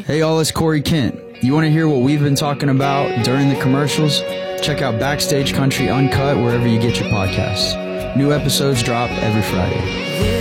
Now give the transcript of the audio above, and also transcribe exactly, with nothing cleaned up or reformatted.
Hey y'all, it's Corey Kent. You want to hear what we've been talking about during the commercials? Check out Backstage Country Uncut wherever you get your podcasts. New episodes drop every Friday.